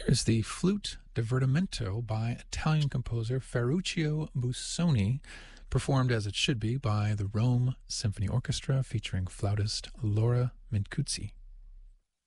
Here's the Flute Divertimento by Italian composer Ferruccio Busoni, performed as it should be by the Rome Symphony Orchestra featuring flautist Laura Mincuzzi.